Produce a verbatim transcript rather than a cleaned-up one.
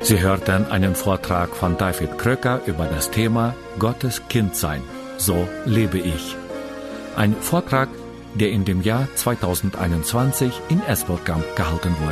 Sie hörten einen Vortrag von David Kröcker über das Thema Gottes Kind sein. So lebe ich. Ein Vortrag, der in dem Jahr zweitausendeinundzwanzig in Esbjerg gehalten wurde.